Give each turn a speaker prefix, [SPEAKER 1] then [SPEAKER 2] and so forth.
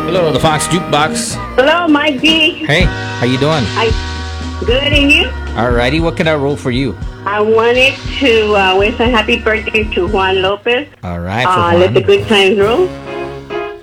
[SPEAKER 1] Hello, the Fox Jukebox.
[SPEAKER 2] Hello, Mike D.
[SPEAKER 1] Hey, how you doing?
[SPEAKER 2] Good, and you?
[SPEAKER 1] Alrighty, what can I roll for you?
[SPEAKER 2] I wanted to wish a happy birthday to Juan Lopez.
[SPEAKER 1] All right,
[SPEAKER 2] Let the
[SPEAKER 1] for
[SPEAKER 2] good times roll.